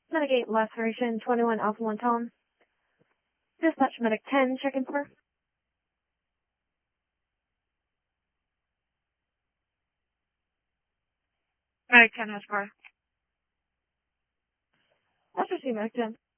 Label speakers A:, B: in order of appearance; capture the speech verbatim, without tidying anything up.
A: Medic eight, laceration, twenty-one Alpha one Tom. Dispatch Medic ten, check-in for.
B: Medic ten has car.
A: Let's receive Medic ten.